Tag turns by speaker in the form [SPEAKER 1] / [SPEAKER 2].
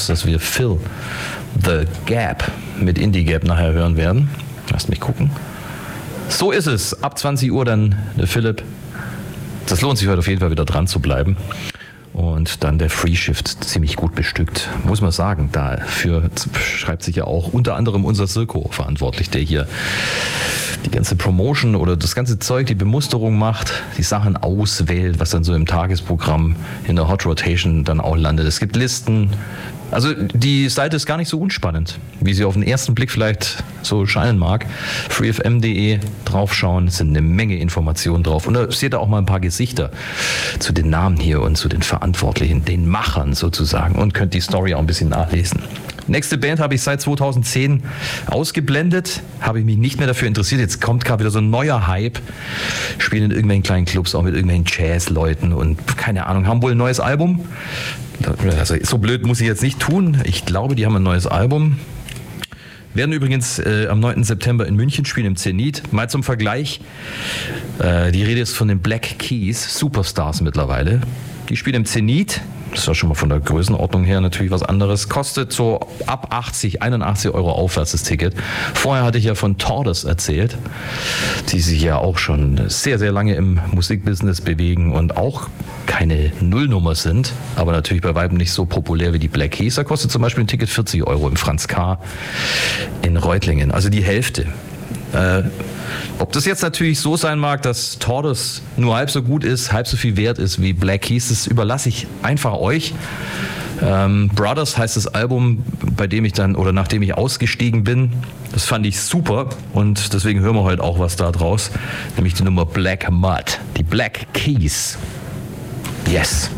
[SPEAKER 1] dass wir Fill the Gap mit Indie Gap nachher hören werden. Lasst mich gucken. So ist es. Ab 20 Uhr dann der Philipp. Das lohnt sich heute auf jeden Fall wieder dran zu bleiben. Und dann der Free Shift ziemlich gut bestückt, muss man sagen. Dafür schreibt sich ja auch unter anderem unser Sirko verantwortlich, der hier die ganze Promotion oder das ganze Zeug, die Bemusterung macht, die Sachen auswählt, was dann so im Tagesprogramm in der Hot Rotation dann auch landet. Es gibt Listen. Also die Seite ist gar nicht so unspannend, wie sie auf den ersten Blick vielleicht so scheinen mag. freefm.de draufschauen, es sind eine Menge Informationen drauf. Und da seht ihr auch mal ein paar Gesichter zu den Namen hier und zu den Verantwortlichen, den Machern sozusagen, und könnt die Story auch ein bisschen nachlesen. Nächste Band habe ich seit 2010 ausgeblendet, habe ich mich nicht mehr dafür interessiert. Jetzt kommt gerade wieder so ein neuer Hype, spielen in irgendwelchen kleinen Clubs, auch mit irgendwelchen Jazz-Leuten und keine Ahnung, haben wohl ein neues Album. Also so blöd muss ich jetzt nicht tun. Ich glaube, die haben ein neues Album. Werden übrigens am 9. September in München spielen, im Zenit. Mal zum Vergleich. Die Rede ist von den Black Keys, Superstars mittlerweile. Die spielen im Zenit. Das ist ja schon mal von der Größenordnung her natürlich was anderes. Kostet so ab 81 Euro aufwärts das Ticket. Vorher hatte ich ja von Tortoise erzählt, die sich ja auch schon sehr, sehr lange im Musikbusiness bewegen und auch keine Nullnummer sind, aber natürlich bei weitem nicht so populär wie die Black Keys. Da kostet zum Beispiel ein Ticket 40 Euro im Franz K. in Reutlingen, also die Hälfte. Ob das jetzt natürlich so sein mag, dass Tortoise nur halb so gut ist, halb so viel wert ist wie Black Keys, das überlasse ich einfach euch. Brothers heißt das Album, nachdem ich ausgestiegen bin. Das fand ich super und deswegen hören wir heute auch was da draus, nämlich die Nummer Black Mud, die Black Keys. Yes.